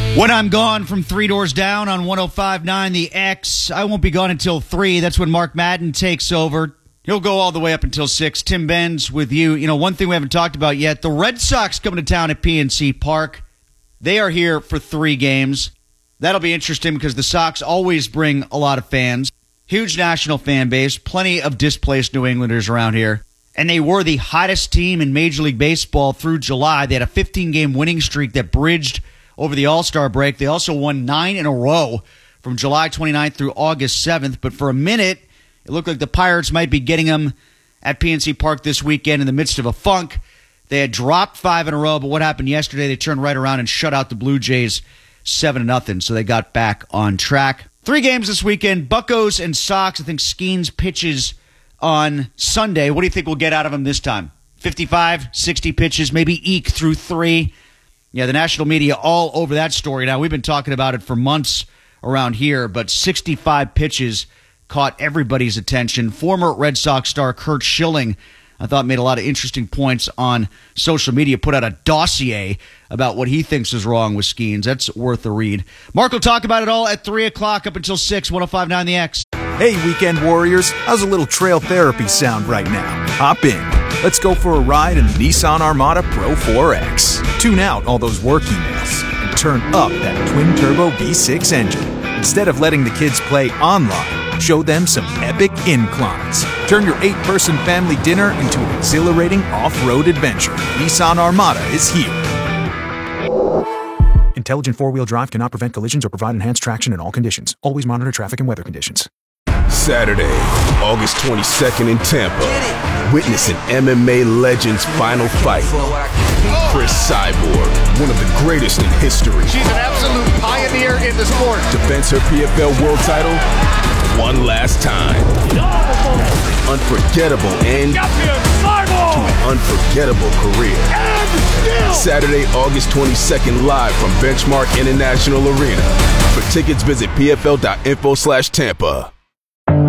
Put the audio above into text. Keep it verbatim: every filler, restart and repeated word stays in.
When I'm gone from Three Doors Down on one oh five point nine The X, I won't be gone until three. That's when Mark Madden takes over. He'll go all the way up until six. Tim Benz with you. You know, one thing we haven't talked about yet, the Red Sox coming to town at P N C Park. They are here for three games. That'll be interesting because the Sox always bring a lot of fans. Huge national fan base, plenty of displaced New Englanders around here. And they were the hottest team in Major League Baseball through July. They had a fifteen-game winning streak that bridged over the All-Star break. They also won nine in a row from July twenty-ninth through August seventh. But for a minute, it looked like the Pirates might be getting them at P N C Park this weekend in the midst of a funk. They had dropped five in a row, but what happened yesterday, they turned right around and shut out the Blue Jays seven to nothing. So they got back on track. Three games this weekend, Buccos and Sox. I think Skeens pitches on Sunday. What do you think we'll get out of him this time? fifty-five, sixty pitches, maybe eke through three. Yeah, the national media all over that story. Now, we've been talking about it for months around here, but sixty-five pitches caught everybody's attention. Former Red Sox star Curt Schilling, I thought, made a lot of interesting points on social media, put out a dossier about what he thinks is wrong with Skeens. That's worth a read. Mark will talk about it all at three o'clock up until six, one oh five point nine The X. Hey, weekend warriors, how's a little trail therapy sound right now? Hop in. Let's go for a ride in the Nissan Armada Pro four X. Tune out all those work emails and turn up that twin-turbo V six engine. Instead of letting the kids play online, show them some epic inclines. Turn your eight-person family dinner into an exhilarating off-road adventure. Nissan Armada is here. Intelligent four-wheel drive cannot prevent collisions or provide enhanced traction in all conditions. Always monitor traffic and weather conditions. Saturday, August twenty-second in Tampa. Witness an M M A legend's final fight. Chris Cyborg, one of the greatest in history. She's an absolute pioneer in the sport. Defends her P F L world title one last time. Unforgettable end to an unforgettable career. Saturday, August twenty-second, live from Benchmark International Arena. For tickets, visit P F L dot info slash Tampa.